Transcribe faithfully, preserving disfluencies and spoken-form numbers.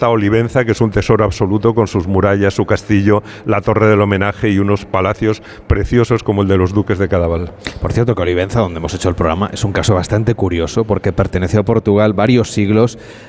está Olivenza, que es un tesoro absoluto con sus murallas, su castillo, la torre del homenaje y unos palacios preciosos como el de los duques de Cadaval. Por cierto, que Olivenza, donde hemos hecho el programa, es un caso bastante curioso porque perteneció a Portugal varios siglos